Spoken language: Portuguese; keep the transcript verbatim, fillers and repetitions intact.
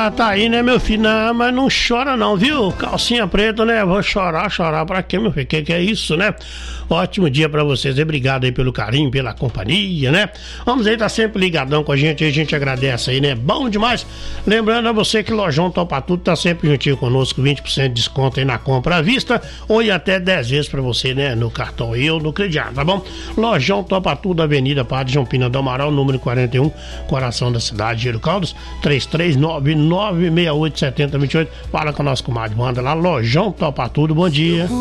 Ah, tá aí, né, meu filho? Não, mas não chora não, viu? Calcinha preta, né? Vou chorar, chorar pra quê, meu filho? Que que é isso, né? Ótimo dia pra vocês. Obrigado aí pelo carinho, pela companhia, né? Vamos aí, tá sempre ligadão com a gente aí, a gente agradece aí, né? Bom demais. Lembrando a você que Lojão Topa Tudo tá sempre juntinho conosco, vinte por cento de desconto aí na compra à vista, ou e até dez vezes pra você, né? No cartão aí ou no crediário, tá bom? Lojão Topa Tudo, Avenida Padre João Pina do Amaral, número quarenta e um, coração da cidade, Giro Caldas, três três nove nove seis oito sete zero dois oito. Fala com o nosso comadre, manda lá, Lojão Topa Tudo, bom dia.